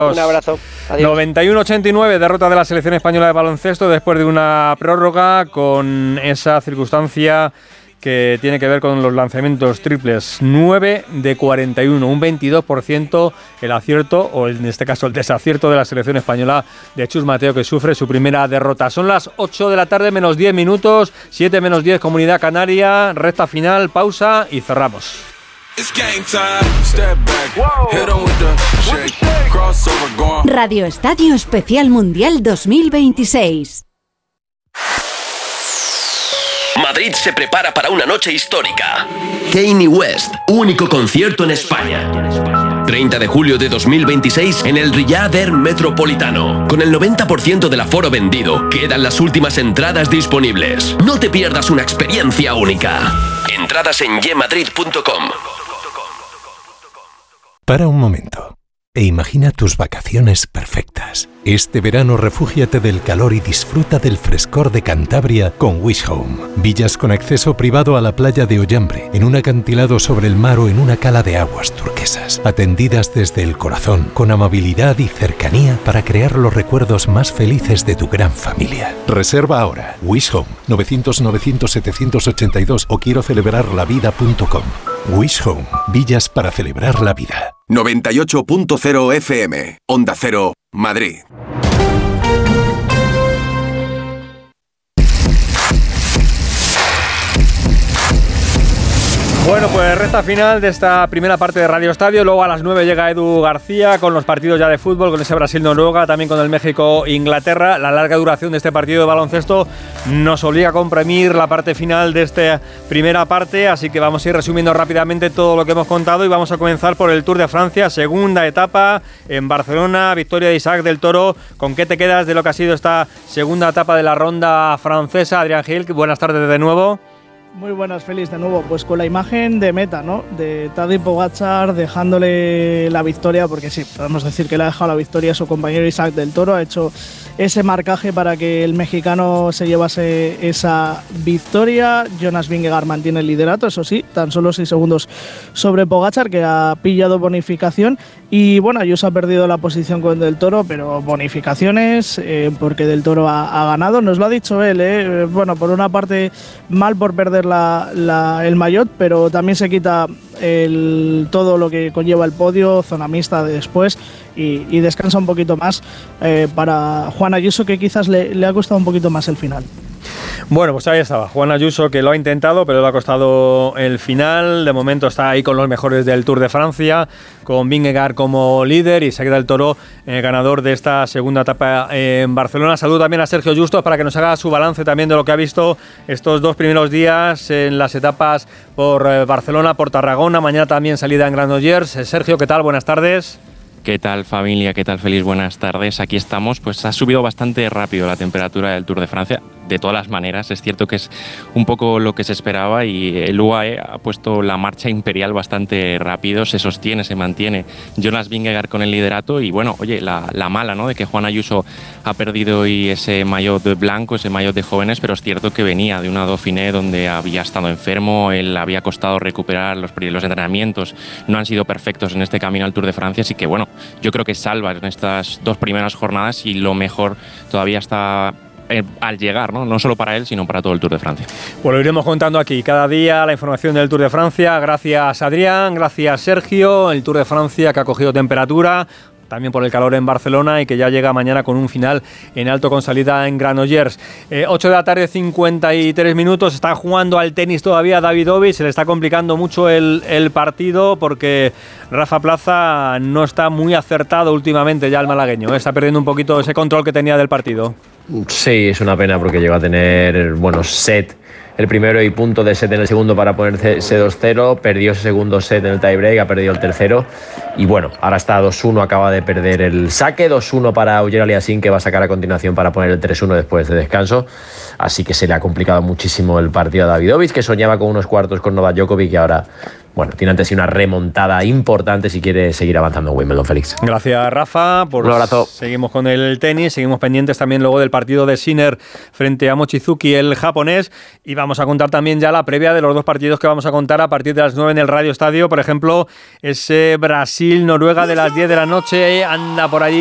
Un abrazo. Adiós. 91-89, derrota de la selección española de baloncesto después de una prórroga con esa circunstancia que tiene que ver con los lanzamientos triples. 9 de 41, un 22% el acierto, o en este caso el desacierto de la selección española de Chus Mateo, que sufre su primera derrota. Son las 8 de la tarde menos 10 minutos, 7 menos 10 Comunidad Canaria, recta final, pausa y cerramos. Radio Estadio Especial Mundial 2026. Madrid se prepara para una noche histórica. Kanye West, único concierto en España. 30 de julio de 2026 en el Riyadh Air Metropolitano. Con el 90% del aforo vendido, quedan las últimas entradas disponibles. No te pierdas una experiencia única. Entradas en yemadrid.com. Para un momento e imagina tus vacaciones perfectas. Este verano refúgiate del calor y disfruta del frescor de Cantabria con Wish Home. Villas con acceso privado a la playa de Ollambre, en un acantilado sobre el mar o en una cala de aguas turquesas. Atendidas desde el corazón, con amabilidad y cercanía para crear los recuerdos más felices de tu gran familia. Reserva ahora. Wish Home, 900-900-782 o quiero celebrarlavida.com. Wish Home, villas para celebrar la vida. 98.0 FM, Onda Cero, Madrid. Bueno, pues recta final de esta primera parte de Radio Estadio. Luego a las 9 llega Edu García con los partidos ya de fútbol, con ese Brasil-Noruega, también con el México-Inglaterra. La larga duración de este partido de baloncesto nos obliga a comprimir la parte final de esta primera parte, así que vamos a ir resumiendo rápidamente todo lo que hemos contado y vamos a comenzar por el Tour de Francia, segunda etapa en Barcelona, victoria de Isaac del Toro. ¿Con qué te quedas de lo que ha sido esta segunda etapa de la ronda francesa? Adrián Gil, buenas tardes de nuevo. Muy buenas, Félix, de nuevo. Pues con la imagen de meta, ¿no? De Tadej Pogačar dejándole la victoria, porque sí, podemos decir que le ha dejado la victoria a su compañero Isaac del Toro. Ha hecho ese marcaje para que el mexicano se llevase esa victoria. Jonas Vingegaard mantiene el liderato, eso sí, tan solo 6 segundos sobre Pogačar, que ha pillado bonificación. Y bueno, Ayuso ha perdido la posición con Del Toro, pero bonificaciones, porque Del Toro ha ganado. Nos lo ha dicho él, bueno, por una parte mal por perder el maillot, pero también se quita todo lo que conlleva el podio, zona mixta de después, y descansa un poquito más para Juan Ayuso, que quizás le ha costado un poquito más el final. Bueno, pues ahí estaba Juan Ayuso, que lo ha intentado, pero le ha costado el final. De momento está ahí con los mejores del Tour de Francia, con Vingegaard como líder y Isaac del Toro ganador de esta segunda etapa en Barcelona. Saludo también a Sergio Justos para que nos haga su balance también de lo que ha visto estos 2 primeros días en las etapas por Barcelona, por Tarragona. Mañana también salida en Granollers. Sergio, ¿qué tal? Buenas tardes. ¿Qué tal, familia? ¿Qué tal, Félix? Buenas tardes. Aquí estamos. Pues ha subido bastante rápido la temperatura del Tour de Francia. De todas las maneras, es cierto que es un poco lo que se esperaba y el UAE ha puesto la marcha imperial bastante rápido. Se sostiene, se mantiene Jonas Vingegaard con el liderato y bueno, oye, la mala, ¿no?, de que Juan Ayuso ha perdido hoy ese maillot blanco, ese maillot de jóvenes, pero es cierto que venía de una Dauphiné donde había estado enfermo, él había costado recuperar los entrenamientos, no han sido perfectos en este camino al Tour de Francia, así que bueno, yo creo que salva en estas 2 primeras jornadas y lo mejor todavía está al llegar, ¿no? No solo para él, sino para todo el Tour de Francia. Pues lo iremos contando aquí cada día, la información del Tour de Francia. Gracias, Adrián, gracias, Sergio. El Tour de Francia que ha cogido temperatura, también por el calor en Barcelona, y que ya llega mañana con un final en alto con salida en Granollers. 8 de la tarde, 53 minutos. Está jugando al tenis todavía Davidovich. Se le está complicando mucho el partido porque Rafa Plaza no está muy acertado últimamente ya el malagueño. Está perdiendo un poquito ese control que tenía del partido. Sí, es una pena porque llegó a tener set el primero y punto de set en el segundo para ponerse 2-0, perdió ese segundo set en el tiebreak, ha perdido el tercero y bueno, ahora está 2-1, acaba de perder el saque, 2-1 para Auger Aliassime, que va a sacar a continuación para poner el 3-1 después de descanso, así que se le ha complicado muchísimo el partido a Davidovich, que soñaba con unos cuartos con Novak Djokovic y ahora bueno, tiene ante sí una remontada importante si quiere seguir avanzando en Wimbledon, Félix. Gracias, Rafa. Un abrazo. Seguimos con el tenis, seguimos pendientes también luego del partido de Sinner frente a Mochizuki, el japonés, y vamos a contar también ya la previa de los dos partidos que vamos a contar a partir de las 9 en el Radio Estadio. Por ejemplo, ese Brasil-Noruega de las 10 de la noche, anda por allí